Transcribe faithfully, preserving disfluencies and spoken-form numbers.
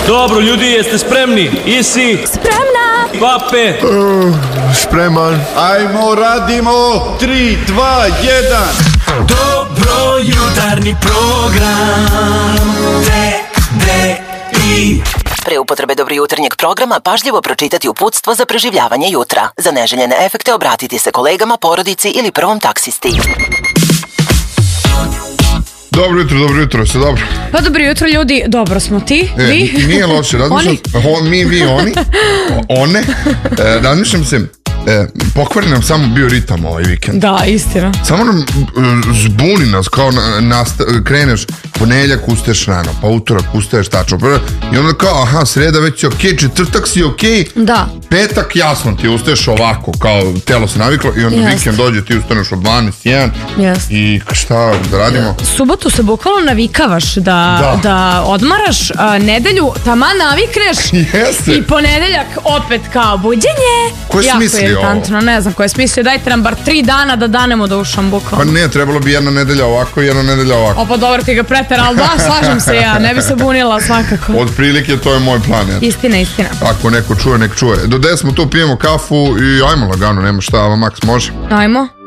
Dobro, ljudi, jeste spremni? Isi? Spremna! Pape? Uh, spreman. Ajmo, radimo! Tri, dva, jedan! Dobro jutarnji program T D I. Pre upotrebe dobro jutarnjeg programa pažljivo pročitati uputstvo za preživljavanje jutra. Za neželjene efekte obratiti se kolegama, porodici ili prvom taksisti. Dobro jutro, dobro jutro, sve dobro? Pa dobro jutro ljudi, dobro smo ti, e, vi? Nije loše, razmišljam, on, mi, vi, oni, one, e, razmišljam se, e, pokvari nam samo bio ritam ovaj vikend. Da, istina. Samo nam e, zbuni nas, kao na, nasta, kreneš ponedjeljak ustaješ rano, pa utorak ustaješ tačno, i onda kao, aha, sreda već je okej, četvrtak si okej, da. Petak jasno ti ustaješ ovako, kao telo se naviklo, i onda Jest. vikend dođe, ti ustaneš od dvanaest, jedan, Jest. i šta da radimo? Subotu se bukvalno navikavaš da, da. da odmaraš, a, nedelju taman navikneš. Jeste. I ponedeljak opet kao buđenje. Ko je jako smislio iritantno, ne znam ko je smislio, dajte nam bar tri dana da danemo dušom Pa bukvalno. ne, trebalo bi jedna nedelja ovako i jedna nedelja ovako. O pa dobro ti ga pretera, ali da, slažem se ja, ne bi se bunila svakako. Od prilike to je moj plan. Eto. Istina, istina. Ako neko čuje, nek čuje. Do deset smo tu, pijemo kafu i ajmo lagano, nema šta, Ava Max može. Ajmo.